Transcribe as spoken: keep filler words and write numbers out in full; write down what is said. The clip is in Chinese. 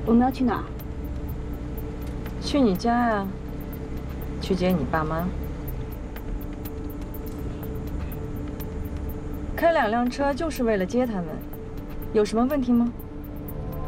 我们要去哪儿？ 去你家呀，去接你爸妈。开两辆车就是为了接他们，有什么问题吗？